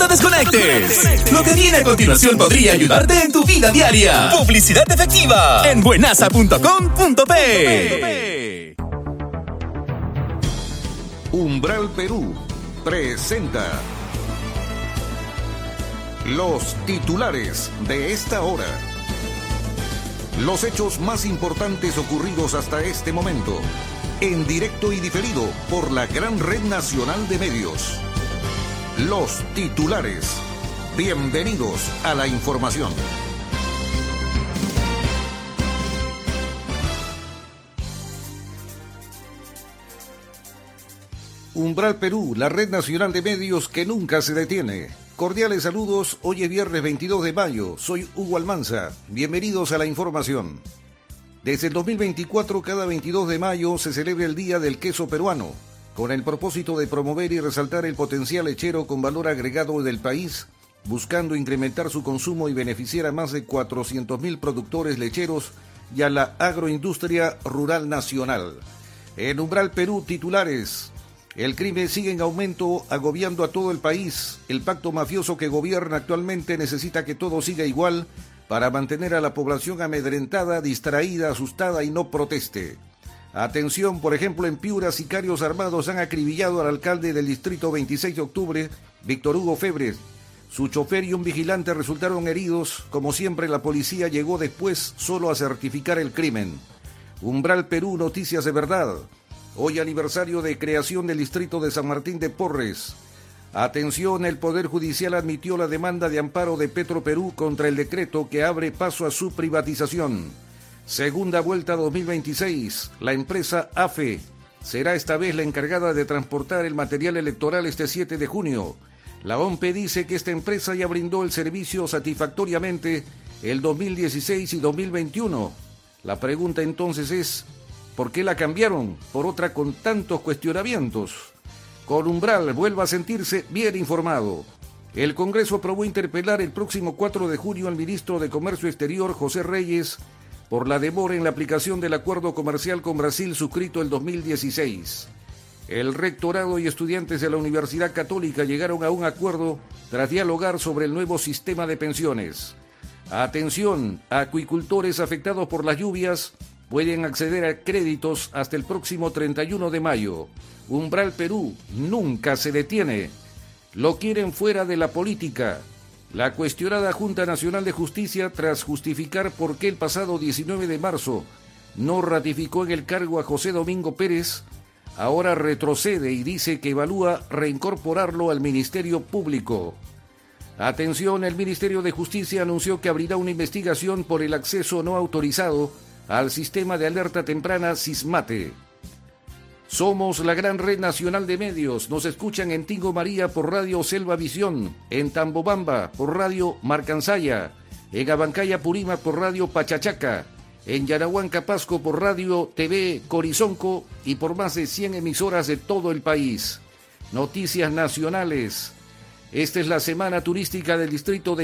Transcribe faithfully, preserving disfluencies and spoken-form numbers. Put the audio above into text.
te desconectes. Lo que viene a continuación podría ayudarte en tu vida diaria. Publicidad efectiva en buenasa punto com punto pe. Umbral Perú presenta los titulares de esta hora. Los hechos más importantes ocurridos hasta este momento, en directo y diferido por la gran red nacional de medios. Los titulares. Bienvenidos a la información. Umbral Perú, la red nacional de medios que nunca se detiene. Cordiales saludos, hoy es viernes veintidós de mayo, soy Hugo Almanza, bienvenidos a la información. Desde el dos mil veinticuatro, cada veintidós de mayo se celebra el Día del Queso Peruano, con el propósito de promover y resaltar el potencial lechero con valor agregado del país, buscando incrementar su consumo y beneficiar a más de cuatrocientos mil productores lecheros y a la agroindustria rural nacional. En Umbral Perú, titulares. El crimen sigue en aumento, agobiando a todo el país. El pacto mafioso que gobierna actualmente necesita que todo siga igual para mantener a la población amedrentada, distraída, asustada y no proteste. Atención, por ejemplo, en Piura, sicarios armados han acribillado al alcalde del distrito veintiséis de octubre, Víctor Hugo Febres. Su chofer y un vigilante resultaron heridos. Como siempre, la policía llegó después solo a certificar el crimen. Umbral Perú, noticias de verdad. Hoy aniversario de creación del distrito de San Martín de Porres. Atención, el Poder Judicial admitió la demanda de amparo de Petroperú contra el decreto que abre paso a su privatización. Segunda vuelta dos mil veintiséis, la empresa A F E será esta vez la encargada de transportar el material electoral este siete de junio. La O M P E dice que esta empresa ya brindó el servicio satisfactoriamente el dos mil dieciséis y dos mil veintiuno. La pregunta entonces es, ¿por qué la cambiaron por otra con tantos cuestionamientos? Con Umbral vuelva a sentirse bien informado. El Congreso aprobó interpelar el próximo cuatro de junio al ministro de Comercio Exterior, José Reyes, por la demora en la aplicación del acuerdo comercial con Brasil suscrito el dos mil dieciséis. El rectorado y estudiantes de la Universidad Católica llegaron a un acuerdo tras dialogar sobre el nuevo sistema de pensiones. Atención, acuicultores afectados por las lluvias pueden acceder a créditos hasta el próximo treinta y uno de mayo. Umbral Perú nunca se detiene. Lo quieren fuera de la política. La cuestionada Junta Nacional de Justicia, tras justificar por qué el pasado diecinueve de marzo no ratificó en el cargo a José Domingo Pérez, ahora retrocede y dice que evalúa reincorporarlo al Ministerio Público. Atención, el Ministerio de Justicia anunció que abrirá una investigación por el acceso no autorizado al sistema de alerta temprana SISMATE. Somos la gran red nacional de medios. Nos escuchan en Tingo María por Radio Selva Visión, en Tambobamba por Radio Marcansaya, en Abancaya Purima por Radio Pachachaca, en Yanahuanca Pasco por Radio T V Corizonco y por más de cien emisoras de todo el país. Noticias nacionales. Esta es la semana turística del distrito de